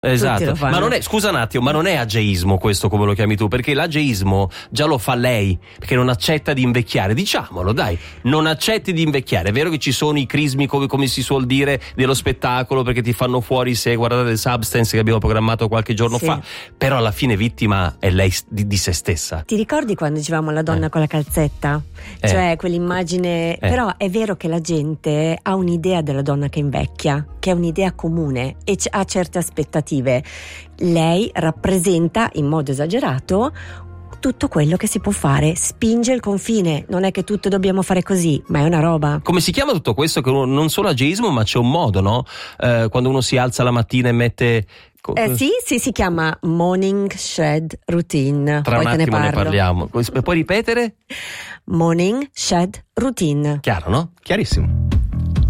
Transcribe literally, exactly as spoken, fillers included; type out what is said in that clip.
Esatto, ma non è, scusa un attimo, ma non è ageismo questo come lo chiami tu? Perché l'ageismo già lo fa lei, perché non accetta di invecchiare, diciamolo dai, non accetti di invecchiare. È vero che ci sono i crismi, come, come si suol dire, dello spettacolo, perché ti fanno fuori se guardate Substance che abbiamo programmato qualche giorno sì. fa, però alla fine vittima è lei di, di se stessa. Ti ricordi quando dicevamo la donna eh. con la calzetta? Eh. Cioè quell'immagine, eh. però è vero che la gente ha un'idea della donna che invecchia, che è un'idea comune e c- ha certe aspettative. Lei rappresenta in modo esagerato tutto quello che si può fare, spinge il confine, non è che tutto dobbiamo fare così, ma è una roba. Come si chiama tutto questo? Che non solo ageismo, ma c'è un modo, no? Eh, quando uno si alza la mattina e mette... Eh, sì, sì, si chiama morning shed routine. Tra Poi un te attimo ne, ne parliamo. Puoi ripetere? Morning shed routine. Chiaro, no? Chiarissimo.